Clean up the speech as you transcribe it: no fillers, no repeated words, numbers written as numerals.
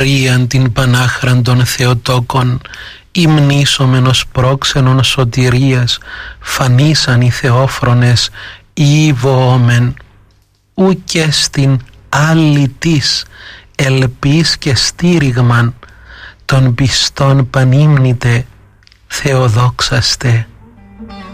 Μαρίαν την Πανάχραν των Θεοτόκων, υμνήσομεν ως πρόξενον σωτηρίας, φανήσαν οι Θεόφρονες ή βοόμεν, ουκ στην άλλη της ελπίς και στήριγμαν των πιστών πανύμνητε, Θεοδόξαστε.